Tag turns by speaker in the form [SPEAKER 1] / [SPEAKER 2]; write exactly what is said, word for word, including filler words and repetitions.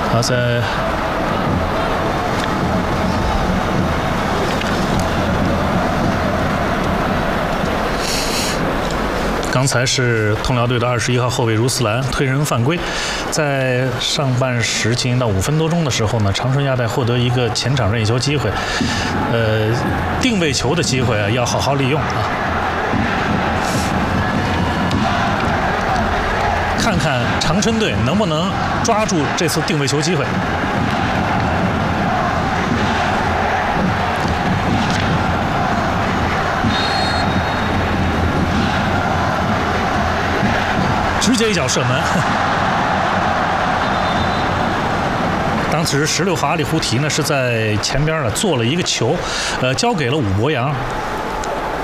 [SPEAKER 1] 好，在刚才是通辽队的二十一号后卫茹斯兰推人犯规，在上半时进行到五分多钟的时候呢，长春亚泰获得一个前场任意球机会，呃，定位球的机会啊，要好好利用啊。看看长春队能不能抓住这次定位球机会。直接一脚射门。当时十六号阿里胡提呢是在前边呢做了一个球，呃，交给了武博洋。